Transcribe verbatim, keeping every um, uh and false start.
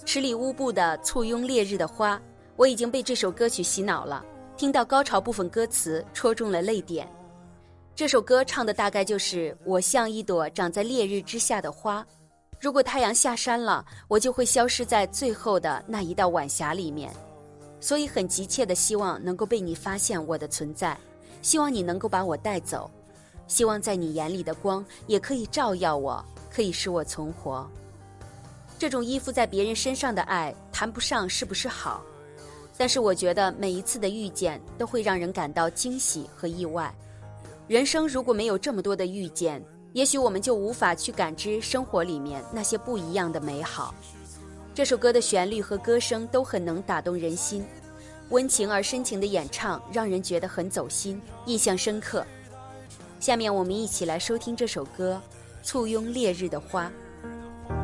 十里乌布的簇拥烈日的花，我已经被这首歌曲洗脑了，听到高潮部分歌词戳中了泪点。这首歌唱的大概就是我像一朵长在烈日之下的花，如果太阳下山了，我就会消失在最后的那一道晚霞里面，所以很急切的希望能够被你发现我的存在，希望你能够把我带走，希望在你眼里的光也可以照耀我，可以使我存活。这种依附在别人身上的爱谈不上是不是好，但是我觉得每一次的遇见都会让人感到惊喜和意外。人生如果没有这么多的遇见，也许我们就无法去感知生活里面那些不一样的美好。这首歌的旋律和歌声都很能打动人心，温情而深情的演唱让人觉得很走心，印象深刻。下面我们一起来收听这首歌《簇拥烈日的花》。